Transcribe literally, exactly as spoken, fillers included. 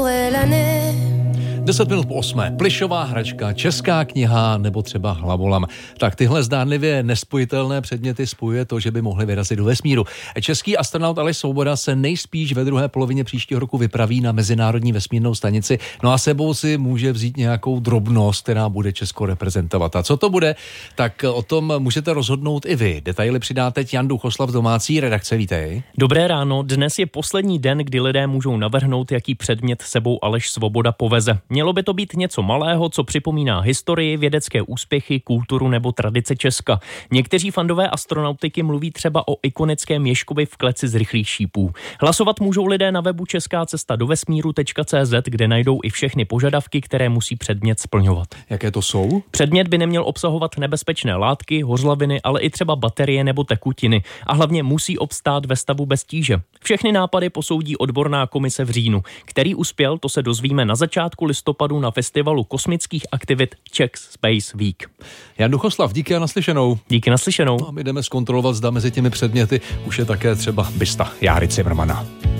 Deset minut po osmé. Plišová hračka, česká kniha nebo třeba hlavolam. Tak tyhle zdánlivě nespojitelné předměty spojuje to, že by mohly vyrazit do vesmíru. Český astronaut Aleš Svoboda se nejspíš ve druhé polovině příštího roku vypraví na Mezinárodní vesmírnou stanici. No a sebou si může vzít nějakou drobnost, která bude Česko reprezentovat. A co to bude? Tak o tom můžete rozhodnout i vy. Detaily přidá teď Jan Duchoslav z domácí redakce. Vítej. Dobré ráno. Dnes je poslední den, kdy lidé můžou navrhnout, jaký předmět sebou Aleš Svoboda poveze. Mělo by to být něco malého, co připomíná historii, vědecké úspěchy, kulturu nebo tradice Česka. Někteří fandové astronautiky mluví třeba o ikonickém Ježkovi v kleci z rychlých šípů. Hlasovat můžou lidé na webu česká cesta do vesmíru tečka cé zet, kde najdou i všechny požadavky, které musí předmět splňovat. Jaké to jsou? Předmět by neměl obsahovat nebezpečné látky, hořlaviny, ale i třeba baterie nebo tekutiny. A hlavně musí obstát ve stavu bez tíže. Všechny nápady posoudí odborná komise v říjnu. Který uspěl, to se dozvíme na začátku listopadu na festivalu kosmických aktivit Czech Space Week. Jan Duchoslav, díky a naslyšenou. Díky naslyšenou. No a my jdeme zkontrolovat, zda mezi těmi předměty už je také třeba bysta Járy Cimrmana.